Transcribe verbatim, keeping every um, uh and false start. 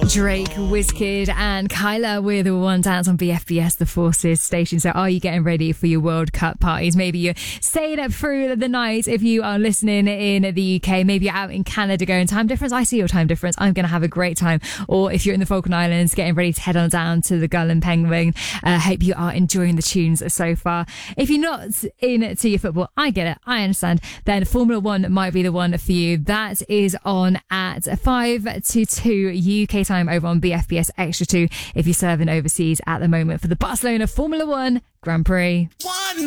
Drake, Wizkid and Kyla with One Dance on B F B S, the Forces station. So are you getting ready for your World Cup parties? Maybe you're staying up through the night if you are listening in the U K. Maybe you're out in Canada going time difference. I see your time difference. I'm going to have a great time. Or if you're in the Falkland Islands getting ready to head on down to the Gull and Penguin. I uh, hope you are enjoying the tunes so far. If you're not into your football, I get it. I understand. Then Formula One might be the one for you. That is on at five to two U K time over on B F B S Extra two if you're serving overseas at the moment for the Barcelona Formula One Grand Prix. One